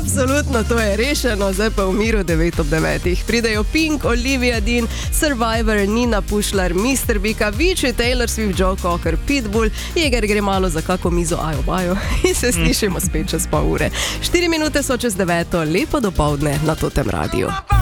Absolutno, to je rešeno, zdaj pa v miru 9 ob 9. Pridejo Pink, Olivia Dean, Survivor, Nina Pušlar, Mr. Bika, Vici, Taylor Swift, Joe Cocker, Pitbull, Jeger gre malo za kako mizo ajo bajo in se slišimo spet čez pol ure. 4 minute so čez 9, lepo dopoldne na Totem Radiu.